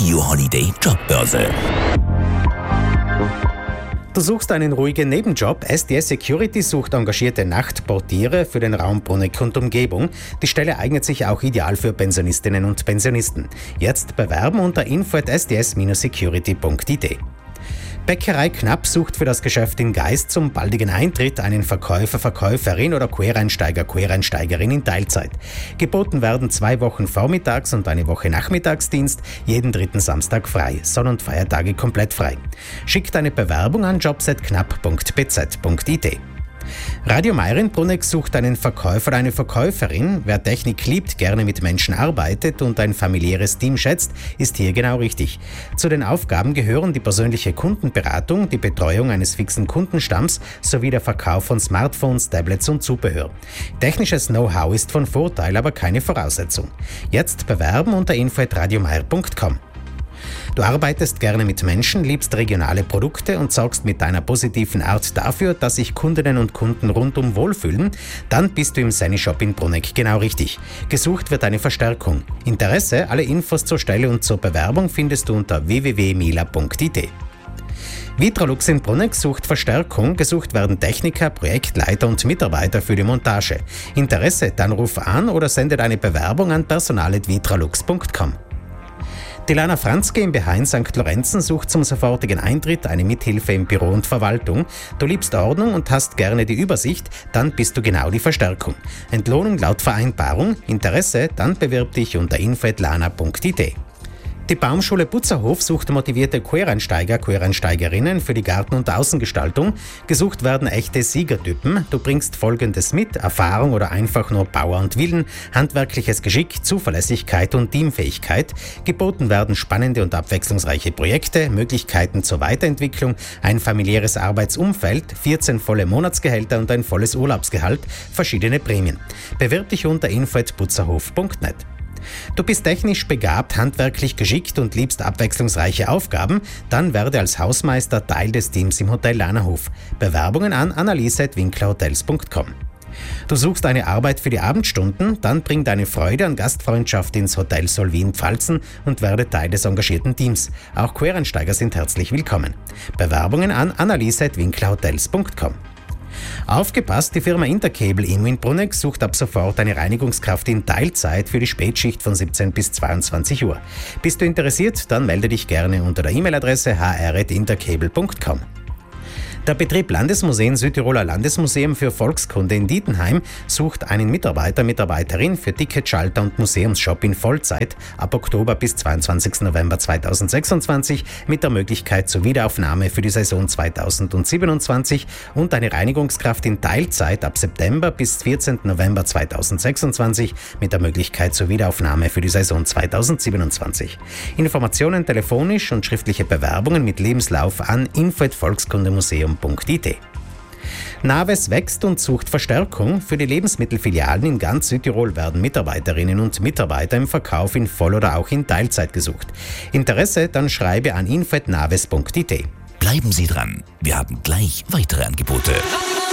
Radio Holiday Jobbörse. Du suchst einen ruhigen Nebenjob. SDS Security sucht engagierte Nachtportiere für den Raum Bruneck und Umgebung. Die Stelle eignet sich auch ideal für Pensionistinnen und Pensionisten. Jetzt bewerben unter info@sds-security.it. Bäckerei Knapp sucht für das Geschäft in Geist zum baldigen Eintritt einen Verkäufer, Verkäuferin oder Quereinsteiger, Quereinsteigerin in Teilzeit. Geboten werden 2 Wochen Vormittags- und eine Woche Nachmittagsdienst, jeden 3. Samstag frei, Sonn- und Feiertage komplett frei. Schick deine Bewerbung an jobs@knapp.bz.it. Radio Meier in Bruneck sucht einen Verkäufer oder eine Verkäuferin. Wer Technik liebt, gerne mit Menschen arbeitet und ein familiäres Team schätzt, ist hier genau richtig. Zu den Aufgaben gehören die persönliche Kundenberatung, die Betreuung eines fixen Kundenstamms sowie der Verkauf von Smartphones, Tablets und Zubehör. Technisches Know-how ist von Vorteil, aber keine Voraussetzung. Jetzt bewerben unter info@radiomeier.com. Du arbeitest gerne mit Menschen, liebst regionale Produkte und sorgst mit deiner positiven Art dafür, dass sich Kundinnen und Kunden rundum wohlfühlen, dann bist du im Seni Shop in Bruneck genau richtig. Gesucht wird eine Verstärkung. Interesse, alle Infos zur Stelle und zur Bewerbung findest du unter www.mila.it. Vitrolux in Bruneck sucht Verstärkung. Gesucht werden Techniker, Projektleiter und Mitarbeiter für die Montage. Interesse, dann ruf an oder sende deine Bewerbung an personal@vitrolux.com. Die Lana Franz GmbH in St. Lorenzen sucht zum sofortigen Eintritt eine Mithilfe im Büro und Verwaltung. Du liebst Ordnung und hast gerne die Übersicht, dann bist du genau die Verstärkung. Entlohnung laut Vereinbarung. Interesse, dann bewirb dich unter info@lana.it. Die Baumschule Butzerhof sucht motivierte Quereinsteiger, Quereinsteigerinnen für die Garten- und Außengestaltung. Gesucht werden echte Siegertypen. Du bringst Folgendes mit: Erfahrung oder einfach nur Power und Willen, handwerkliches Geschick, Zuverlässigkeit und Teamfähigkeit. Geboten werden spannende und abwechslungsreiche Projekte, Möglichkeiten zur Weiterentwicklung, ein familiäres Arbeitsumfeld, 14 volle Monatsgehälter und ein volles Urlaubsgehalt, verschiedene Prämien. Bewirb dich unter info@butzerhof.net. Du bist technisch begabt, handwerklich geschickt und liebst abwechslungsreiche Aufgaben, dann werde als Hausmeister Teil des Teams im Hotel Lanahof. Bewerbungen an annaliese@winklerhotels.com. Du suchst eine Arbeit für die Abendstunden, dann bring deine Freude an Gastfreundschaft ins Hotel Solvin Pfalzen und werde Teil des engagierten Teams. Auch Quereinsteiger sind herzlich willkommen. Bewerbungen an annaliese@winklerhotels.com. Aufgepasst, die Firma Intercable in Bruneck sucht ab sofort eine Reinigungskraft in Teilzeit für die Spätschicht von 17 bis 22 Uhr. Bist du interessiert, dann melde dich gerne unter der E-Mail-Adresse hr@intercable.com. Der Betrieb Landesmuseen Südtiroler Landesmuseum für Volkskunde in Dietenheim sucht einen Mitarbeiter, Mitarbeiterin für Ticketschalter und Museumsshop in Vollzeit ab Oktober bis 22. November 2026 mit der Möglichkeit zur Wiederaufnahme für die Saison 2027 und eine Reinigungskraft in Teilzeit ab September bis 14. November 2026 mit der Möglichkeit zur Wiederaufnahme für die Saison 2027. Informationen telefonisch und schriftliche Bewerbungen mit Lebenslauf an info@volkskundemuseum.it. Naves wächst und sucht Verstärkung. Für die Lebensmittelfilialen in ganz Südtirol werden Mitarbeiterinnen und Mitarbeiter im Verkauf in Voll- oder auch in Teilzeit gesucht. Interesse? Dann schreibe an info@naves.it. Bleiben Sie dran, wir haben gleich weitere Angebote.